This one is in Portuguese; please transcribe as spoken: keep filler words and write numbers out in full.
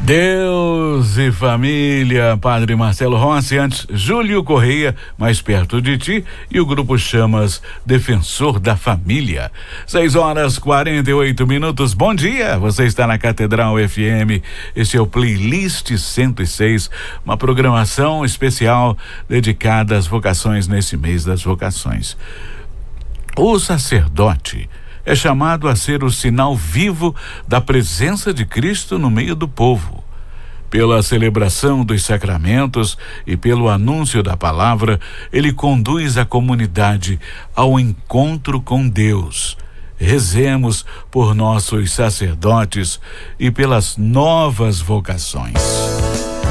Deus e família, Padre Marcelo Rossi, antes Júlio Correia, mais perto de ti, e o grupo Chamas, Defensor da Família. Seis horas quarenta e oito minutos, bom dia, você está na Catedral F M, esse é o Playlist cento e seis, uma programação especial dedicada às vocações nesse mês das vocações. O sacerdote é chamado a ser o sinal vivo da presença de Cristo no meio do povo. Pela celebração dos sacramentos e pelo anúncio da palavra, ele conduz a comunidade ao encontro com Deus. Rezemos por nossos sacerdotes e pelas novas vocações.